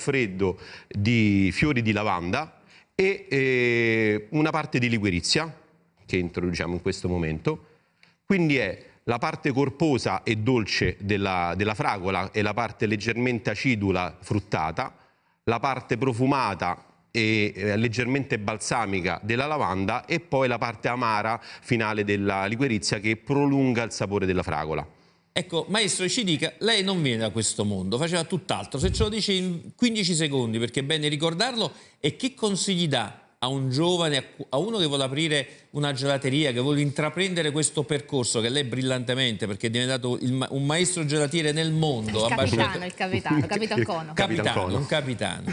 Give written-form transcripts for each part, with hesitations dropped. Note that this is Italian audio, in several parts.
freddo di fiori di lavanda e una parte di liquirizia che introduciamo in questo momento. Quindi è la parte corposa e dolce della fragola e la parte leggermente acidula fruttata, la parte profumata e leggermente balsamica della lavanda e poi la parte amara finale della liquirizia che prolunga il sapore della fragola. Ecco, maestro, ci dica, lei non viene da questo mondo, faceva tutt'altro. Se ce lo dice in 15 secondi, perché è bene ricordarlo, e che consigli dà a un giovane, a uno che vuole aprire una gelateria, che vuole intraprendere questo percorso, che lei brillantemente, perché è diventato un maestro gelatiere nel mondo. Il capitano, Capitan Cono. Un capitano.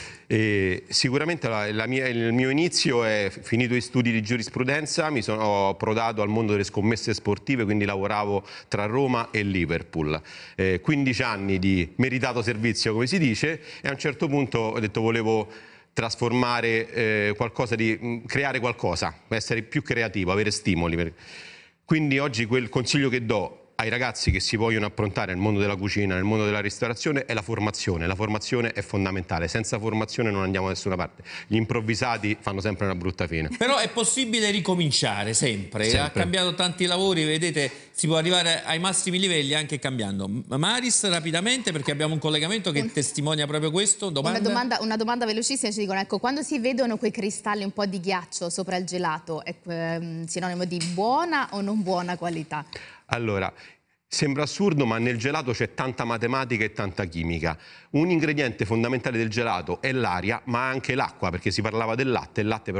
Sicuramente il mio inizio è finito gli studi di giurisprudenza, mi sono approdato al mondo delle scommesse sportive, quindi lavoravo tra Roma e Liverpool. 15 anni di meritato servizio, come si dice, e a un certo punto ho detto volevo trasformare creare qualcosa, essere più creativo, avere stimoli. Quindi oggi quel consiglio che do ai ragazzi che si vogliono approntare nel mondo della cucina, nel mondo della ristorazione, è la formazione. La formazione è fondamentale, senza formazione non andiamo da nessuna parte. Gli improvvisati fanno sempre una brutta fine. Però è possibile ricominciare sempre. Ha cambiato tanti lavori, vedete, si può arrivare ai massimi livelli anche cambiando. Maris, rapidamente, perché abbiamo un collegamento che testimonia proprio questo. Una domanda velocissima, ci dicono, ecco, quando si vedono quei cristalli un po' di ghiaccio sopra il gelato, è sinonimo di buona o non buona qualità? Allora, sembra assurdo, ma nel gelato c'è tanta matematica e tanta chimica. Un ingrediente fondamentale del gelato è l'aria, ma anche l'acqua, perché si parlava del latte, il latte per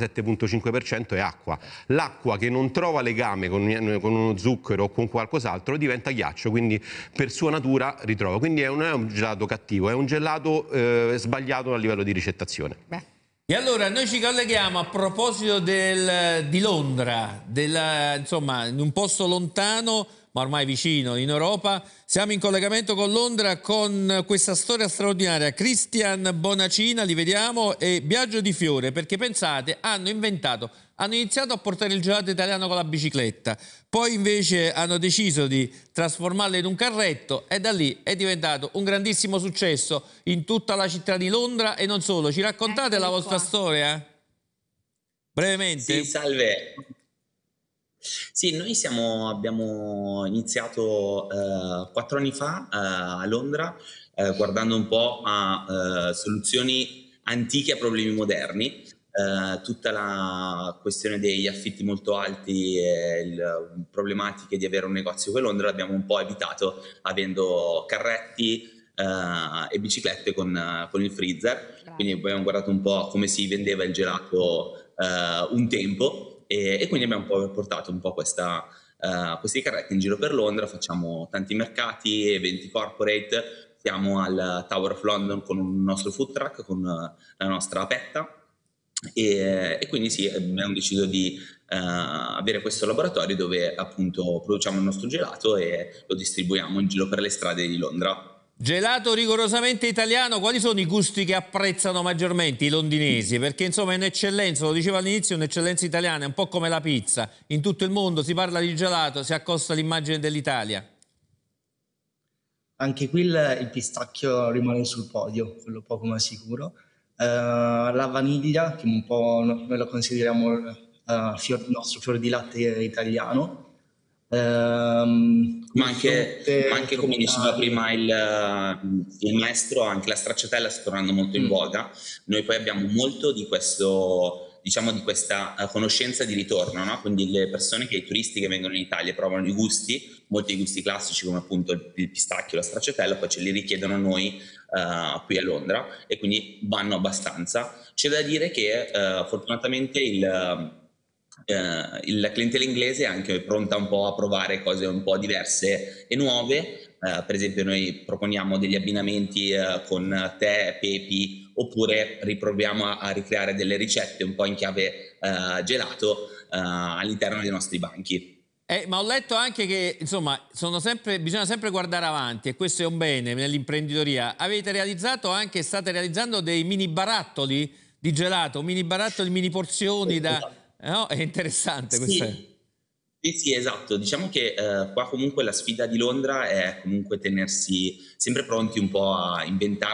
87,5% è acqua. L'acqua che non trova legame con uno zucchero o con qualcos'altro diventa ghiaccio, quindi per sua natura ritrova. Quindi non è un gelato cattivo, è un gelato sbagliato a livello di ricettazione. E allora noi ci colleghiamo a proposito di Londra, insomma, in un posto lontano ma ormai vicino in Europa. Siamo in collegamento con Londra con questa storia straordinaria. Christian Bonacina, li vediamo, e Biagio Di Fiore, perché pensate, hanno iniziato a portare il gelato italiano con la bicicletta, poi invece hanno deciso di trasformarlo in un carretto e da lì è diventato un grandissimo successo in tutta la città di Londra e non solo. Ci raccontate la vostra storia? Brevemente? Sì, salve. Sì, noi abbiamo iniziato 4 anni fa a Londra, guardando un po' a soluzioni antiche a problemi moderni. Tutta la questione degli affitti molto alti e le problematiche di avere un negozio qui a Londra l'abbiamo un po' evitato avendo carretti e biciclette con il freezer. Quindi abbiamo guardato un po' come si vendeva il gelato un tempo. E quindi abbiamo portato un po' questi carretti in giro per Londra, facciamo tanti mercati, eventi corporate, siamo al Tower of London con un nostro food truck, con la nostra petta e quindi sì, abbiamo deciso di avere questo laboratorio dove appunto produciamo il nostro gelato e lo distribuiamo in giro per le strade di Londra. Gelato rigorosamente italiano, quali sono i gusti che apprezzano maggiormente i londinesi? Perché insomma è un'eccellenza, lo dicevo all'inizio, un'eccellenza italiana, è un po' come la pizza. In tutto il mondo si parla di gelato, si accosta l'immagine dell'Italia. Anche qui il pistacchio rimane sul podio, quello poco ma sicuro. La vaniglia, che un po' noi lo consideriamo il nostro fiore di latte italiano. Ma anche come diceva prima il maestro, anche la stracciatella sta tornando molto in voga. Noi poi abbiamo molto di questo, diciamo, di questa conoscenza di ritorno, no? Quindi le persone, i turisti che vengono in Italia provano i gusti, molti gusti classici come appunto il pistacchio, la stracciatella, poi ce li richiedono a noi qui a Londra e quindi vanno abbastanza. C'è da dire che fortunatamente la clientela inglese è anche pronta un po' a provare cose un po' diverse e nuove. Per esempio noi proponiamo degli abbinamenti con tè, pepi, oppure riproviamo a ricreare delle ricette un po' in chiave gelato all'interno dei nostri banchi. Ma ho letto anche che insomma bisogna sempre guardare avanti e questo è un bene nell'imprenditoria. State realizzando dei mini barattoli di gelato, mini barattoli, mini porzioni no? È interessante questa. Sì, esatto. Diciamo che qua comunque la sfida di Londra è comunque tenersi sempre pronti un po' a inventare